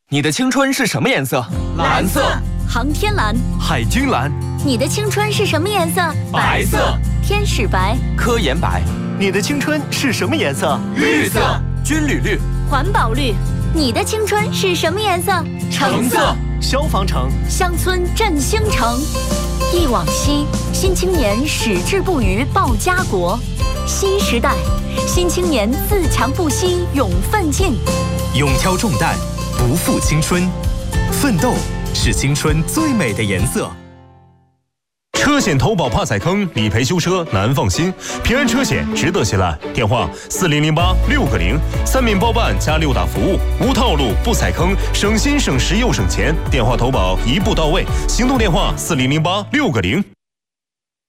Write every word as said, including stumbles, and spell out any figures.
你的青春是什么颜色？ 蓝色。 航天蓝。 海军蓝。 你的青春是什么颜色？ 白色。 天使白。 科研白。 你的青春是什么颜色？ 绿色。 军旅绿。 环保绿。你的青春是什么颜色？ 橙色。 消防橙。 乡村振兴城。忆往昔，新青年矢志不渝报家国。新时代，新青年自强不息勇奋进。 勇挑重担，不负青春。奋斗是青春最美的颜色。 车险投保怕踩坑，理赔修车难放心。平安车险值得信赖。电话四零零八六个零，三免包办加六大服务，无套路不踩坑，省心省时又省钱。电话投保一步到位。行动电话四零零八六个零。